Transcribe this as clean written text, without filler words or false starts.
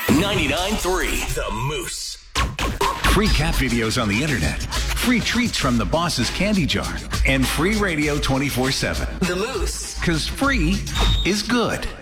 99.3 The Moose. Free cat videos on the internet, free treats from the boss's candy jar, and free radio 24/7. The Moose. Because free is good.